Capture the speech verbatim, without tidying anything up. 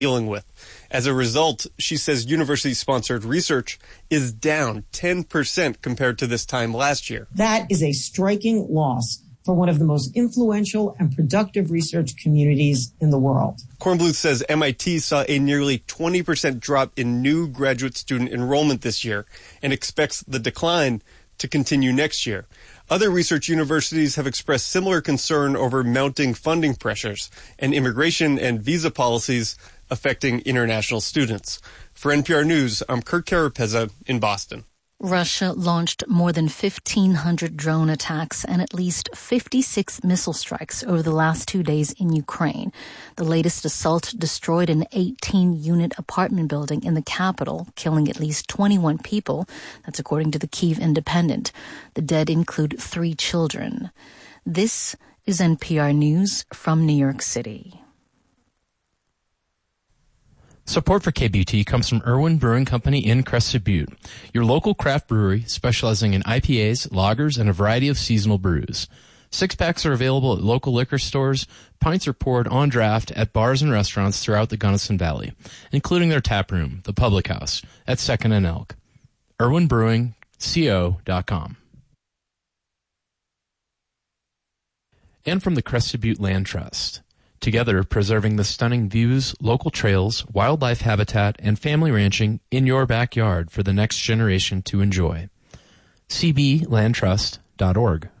dealing with. As a result, she says university-sponsored research is down ten percent compared to this time last year. That is a striking loss for one of the most influential and productive research communities in the world. Kornbluth says M I T saw a nearly twenty percent drop in new graduate student enrollment this year and expects the decline to continue next year. Other research universities have expressed similar concern over mounting funding pressures and immigration and visa policies affecting international students. For N P R News, I'm Kurt Carapezza in Boston. Russia launched more than fifteen hundred drone attacks and at least fifty-six missile strikes over the last two days in Ukraine. The latest assault destroyed an eighteen-unit apartment building in the capital, killing at least twenty-one people. That's according to the Kyiv Independent. The dead include three children. This is N P R News from New York City. Support for K B T comes from Irwin Brewing Company in Crested Butte, your local craft brewery specializing in I P As, lagers, and a variety of seasonal brews. Six-packs are available at local liquor stores. Pints are poured on draft at bars and restaurants throughout the Gunnison Valley, including their tap room, the Public House, at second and Elk. irwin brewing co dot com. And from the Crested Butte Land Trust. Together, preserving the stunning views, local trails, wildlife habitat, and family ranching in your backyard for the next generation to enjoy. c b land trust dot org.